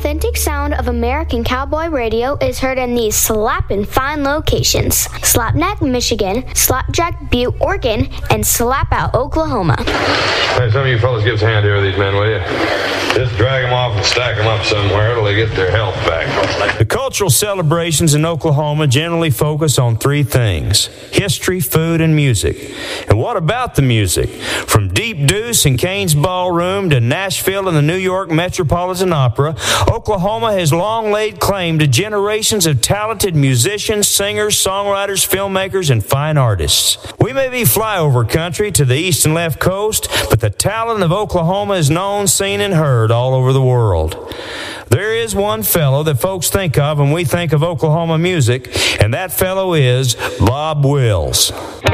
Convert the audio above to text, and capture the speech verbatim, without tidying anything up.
authentic sound of American cowboy radio is heard in these slappin' fine locations: Slapneck, Michigan, Slapjack, Butte, Oregon, and Slapout, Oklahoma. Hey, some of you fellas give us a hand here with these men, will you? Just drag them off and stack them up somewhere till they get their health back. The cultural celebrations in Oklahoma generally focus on three things: history, food, and music. And what about the music? From Deep Deuce and Kane's Ballroom to Nashville and the New York Metropolitan Opera, Oklahoma has long laid claim to generations of talented musicians, singers, songwriters, filmmakers, and fine artists. We may be flyover country to the east and left coast, but the talent of Oklahoma is known, seen, and heard all over the world. There is one fellow that folks think of when we think of Oklahoma music, and that fellow is Bob Wills.